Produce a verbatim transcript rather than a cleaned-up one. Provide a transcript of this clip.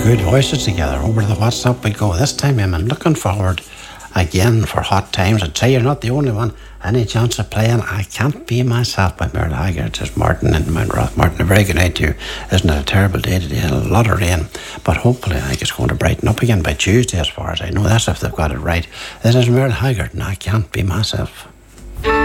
good voices together. Over to the WhatsApp we go. This time I'm looking forward again for Hot Times. I'd say you're not the only one. Any chance of playing I Can't Be Myself by Merle Haggard? Says Martin in Mount Roth. Martin, a very good night to you. Isn't it a terrible day today? A lot of rain, but hopefully I think it's going to brighten up again by Tuesday, as far as I know. That's if they've got it right. This is Merle Haggard and I Can't Be Myself.